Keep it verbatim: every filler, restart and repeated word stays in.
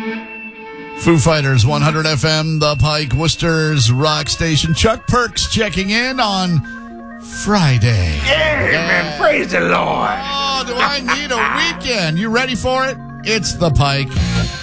Foo Fighters, one hundred F M, The Pike, Worcester's rock station. Chuck Perks checking in on Friday. Yeah, Yeah. man, praise the Lord. Oh, do I need a weekend? You ready for it? It's The Pike.